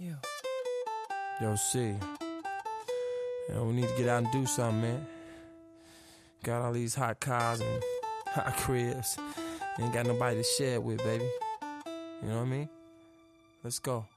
Yeah. Yo, C. We need to get out and do something, man. Got all these hot cars and hot cribs. Ain't got nobody to share it with, baby. You know what I mean? Let's go.